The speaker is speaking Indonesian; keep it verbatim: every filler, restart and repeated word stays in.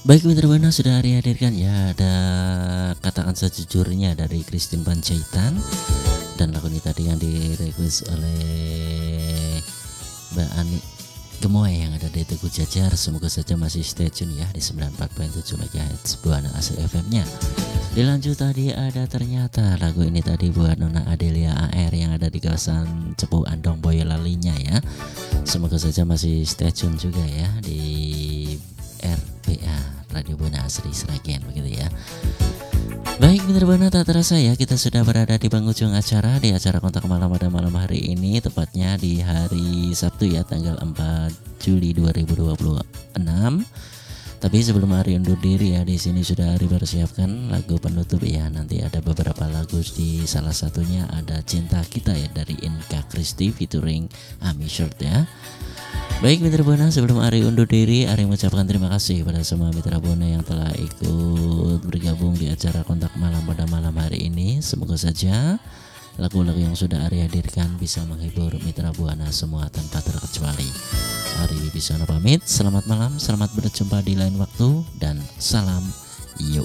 Baik Mitra Buana sudah Ari hadirkan ya, ada katakan sejujurnya dari Christine Panjaitan, dan lagu ini tadi yang direquest oleh Mbak Ani Gemoy yang ada di Teguh Jajar. Semoga saja masih stay tune ya di sembilan puluh empat koma tujuh megahertz Buana Asli F M-nya. Dilanjut tadi ada ternyata lagu ini tadi buat Nona Adelia A R yang ada di kawasan Cepu Andong Boyolalinya ya. Semoga saja masih stay tune juga ya di R B A Radio Buana Asri Sragen begitu ya. Baik Mitra Buana, tak terasa ya kita sudah berada di penghujung acara, di acara Kontak Malam pada malam hari ini, tepatnya di hari Sabtu ya, tanggal empat Juli dua ribu dua puluh enam. Tapi sebelum Ari undur diri ya, di sini sudah Ari persiapkan lagu penutup ya. Nanti ada beberapa lagu, di salah satunya ada Cinta Kita ya dari Inka Christy featuring Ami Short ya. Baik Mitra Buana, sebelum Ari undur diri, Ari mengucapkan terima kasih pada semua Mitra Buana yang telah ikut bergabung di acara Kontak Malam pada malam hari ini. Semoga saja lagu-lagu yang sudah Ari hadirkan bisa menghibur Mitra Buana semua tanpa terkecuali. Ari Wibisono pamit, selamat malam, selamat berjumpa di lain waktu, dan salam yuk.